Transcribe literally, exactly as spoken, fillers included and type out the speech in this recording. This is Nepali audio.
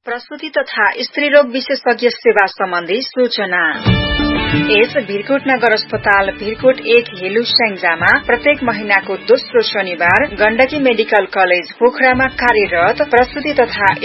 प्रसूति तथा स्त्रीरोग विशेषज्ञ सेवा सम्बन्धी सूचना। यस भिरकोट नगर अस्पताल भिरकोट एक हेलु स्याङ्जामा प्रत्येक महिनाको दोस्रो शनिबार गण्डकी मेडिकल कलेज पोखरामा कार्यरत प्रसूति तथा